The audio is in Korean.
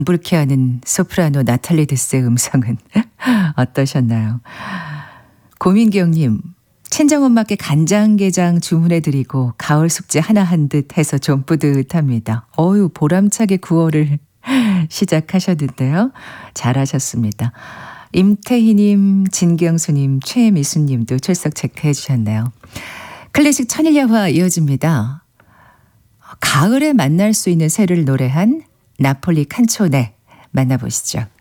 불쾌하는 소프라노 나탈리 데스의 음성은 어떠셨나요? 고민경님, 친정엄마께 간장게장 주문해드리고 가을 숙제 하나 한 듯 해서 좀 뿌듯합니다. 어유 보람차게 9월을 시작하셨는데요. 잘하셨습니다. 임태희님, 진경수님, 최미수님도 출석 체크해 주셨네요. 클래식 천일야화 이어집니다. 가을에 만날 수 있는 새를 노래한 나폴리 칸초네 만나보시죠.